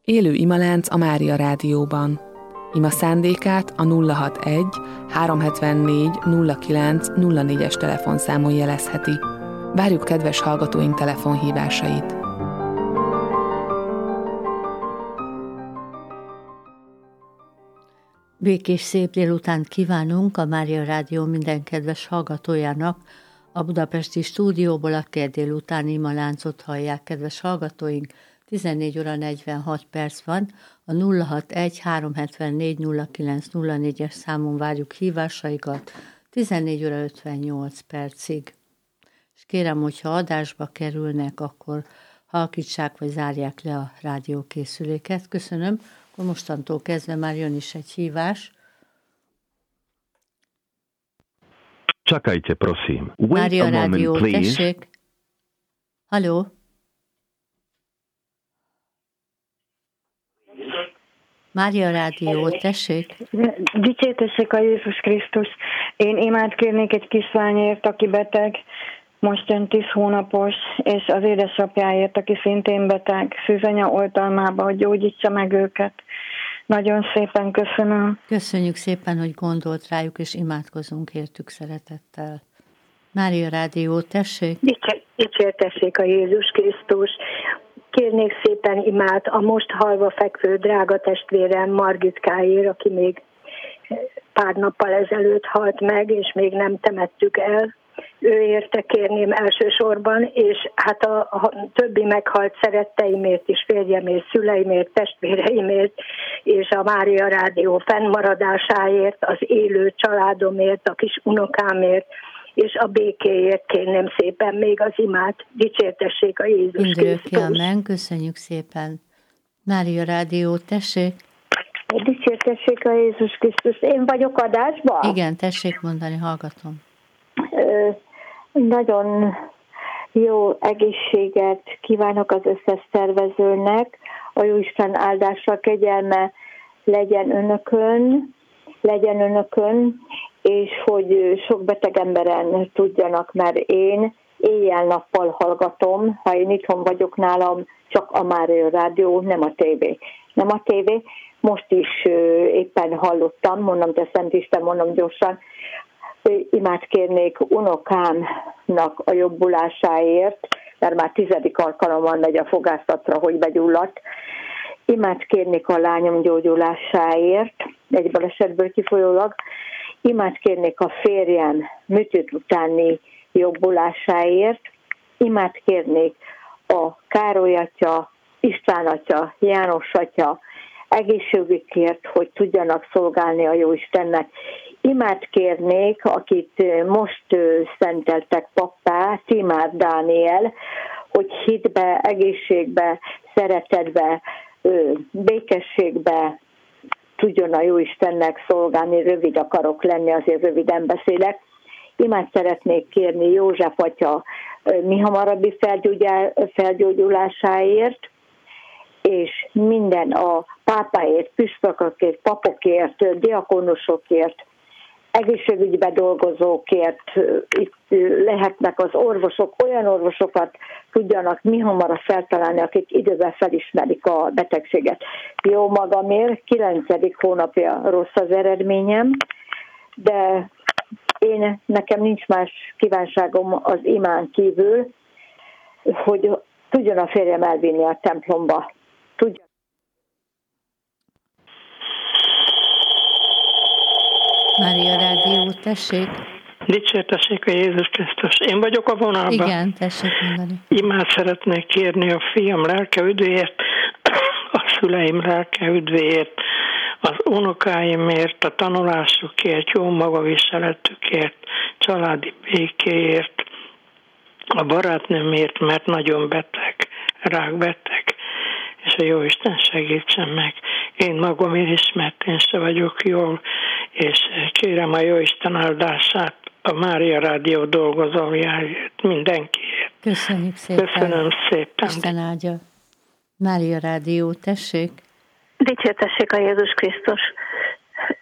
Élő imalánc a Mária Rádióban. Ima szándékát a 061 374 09 04-es telefonszámon jelezheti. Várjuk kedves hallgatóink telefonhívásait. Békés szép délutánt kívánunk a Mária Rádió minden kedves hallgatójának. A budapesti stúdióból a kedd délutáni imaláncot hallják, kedves hallgatóink. 14 óra 46 perc van, a 061 374 09 04-es számon várjuk hívásaikat 14 óra 58 percig. És kérem, hogyha adásba kerülnek, akkor halkítsák vagy zárják le a rádiókészüléket. Köszönöm, akkor mostantól kezdve már jön is egy hívás. Čakajte, prosím. Mária Rádió, tessék. Halló? Mária Rádió, tessék. Dicsértessék a Jézus Krisztus. Én imád kérnék egy kislányért, aki beteg, most jön 10 hónapos, és az édesapjáért, aki szintén beteg, szűzanya oltalmába, hogy gyógyítsa meg őket. Nagyon szépen köszönöm. Köszönjük szépen, hogy gondolt rájuk, és imádkozunk értük szeretettel. Mária Rádió, tessék. Dicsértessék a Jézus Krisztus. Kérnék szépen imát a most halva fekvő drága testvérem Margitkáért, aki még pár nappal ezelőtt halt meg, és még nem temettük el. Ő érte kérném elsősorban, és hát a többi meghalt szeretteimért is, férjemért, szüleimért, testvéreimért, és a Mária Rádió fennmaradásáért, az élő családomért, a kis unokámért, és a békéért kérném szépen még az imát. Dicsértessék a Jézus Krisztus. Amen, köszönjük szépen. Mária Rádió, tessék. Dicsértessék a Jézus Krisztus. Én vagyok adásban? Igen, tessék mondani, hallgatom. Nagyon jó egészséget kívánok az összes szervezőnek. A Jóisten áldása, kegyelme legyen önökön, és hogy sok beteg emberen tudjanak, mert én éjjel-nappal hallgatom, ha én itthon vagyok nálam, csak a Mária Rádió, nem a tévé. Nem a tévé, most is éppen hallottam, mondom, te Szent Isten, mondom gyorsan, imát kérnék unokámnak a jobbulásáért, mert már 10. alkalommal megy a fogászatra, hogy begyulladt. Imát kérnék a lányom gyógyulásáért, egy balesetből kifolyólag. Imát kérnék a férjem műtét utáni jobbulásáért. Imát kérnék a Károly atya, István atya, János atya egészségükért, hogy tudjanak szolgálni a Jóistennek. Imát kérnék, akit most szenteltek pappá, Timár Dániel, hogy hitbe, egészségbe, szeretetbe, békességbe tudjon a Jóistennek szolgálni. Rövid akarok lenni, azért röviden beszélek. Imát szeretnék kérni József atya mihamarabbi felgyógyulásáért, és minden a pápáért, püspökökért, papokért, diakonusokért, egészségügyben dolgozókért, itt lehetnek az orvosok, olyan orvosokat tudjanak mihamarabb feltalálni, akik időben felismerik a betegséget. Jó magamért, 9. hónapja rossz az eredményem, de nekem nincs más kívánságom az imán kívül, hogy tudjon a férjem elvinni a templomba. Mária Rádió, tessék. Dicsértessék a Jézus Krisztus. Én vagyok a vonalban. Igen, tessék mondani. Imát szeretnék kérni a fiam lelke üdvéért, a szüleim lelke üdvéért, az unokáimért, a tanulásukért, jó magaviseletükért, családi békéért, a barátnőmért, mert nagyon beteg, rákbeteg, és a Jóisten segítsen meg. Én magamért is, mert én se vagyok jól, és kérem a Jóisten áldását a Mária Rádió dolgozójáért, mindenkiért. Köszönjük szépen. Köszönöm szépen. Isten áldja. Mária Rádió, tessék. Dicsértessék a Jézus Krisztus.